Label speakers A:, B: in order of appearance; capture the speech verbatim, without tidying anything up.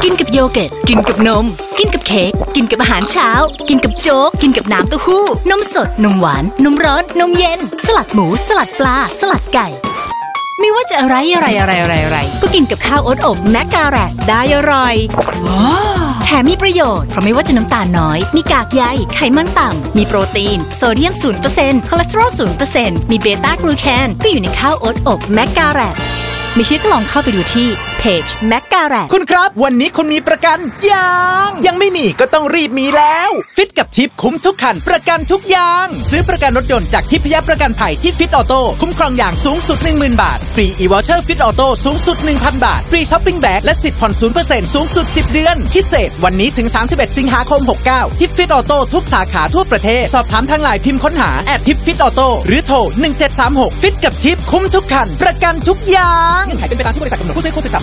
A: กินกับโยเกิร์ตกินกับนมกินกับเค้กกินกับอาหารเช้ากินกับโจ๊กกินกับน้ำเต้าหู้นมสดนมหวานนมร้อนนมเย็นสลัดหมูสลัดปลาสลัดไก่ไม่ว่าจะอะไรอะไรอะไรอะไรอะไรก็กินกับข้าวโอ๊ตอบแมคกาแรตได้อร่อยแถมมีประโยชน์เพราะไม่ว่าจะน้ำตาลน้อยมีกากใยไขมันต่ำมีโปรตีนโซเดียม ศูนย์เปอร์เซ็นต์ คอเลสเตอรอล ศูนย์เปอร์เซ็นต์ มีเบต้ากลูแคนก็อยู่ในข้าวโอ๊ตอบแมคกาแรตไม่เชื่อก็ลองเข้าไปดูที่เพจแมคกาแรต
B: คุณครับวันนี้คุณมีประกันยังยังไม่มีก็ต้องรีบมีแล้วฟิตกับทิปคุ้มทุกคันประกันทุกอย่างซื้อประกันรถยนต์จากทิพยประกันภัยที่ฟิตออโต้คุ้มครองอย่างสูงสุด หนึ่งหมื่น บาทฟรีอีวอเชอร์ฟิตออโต้สูงสุด หนึ่งพัน บาทฟรีช้อปปิ้งแบ็กและสิทธิ์ผ่อน ศูนย์เปอร์เซ็นต์ สูงสุดสิบเดือนพิเศษวันนี้ถึงสามสิบเอ็ดสิงหาคมหกเก้าที่ฟิตออโต้ทุกสาขาทั่วประเทศสอบถามทางไลน์พิมพ์ค้นหาแอดทิปฟิตออโต้หรือโทรหนึ่งเจ็ดสามหกฟิตกับทิปคุ้มทุกคันประกันทุกอย่างเงื่อนไขเป็นไปตามที่บริษัทกำหนดผู้ซื้อควรศึกษา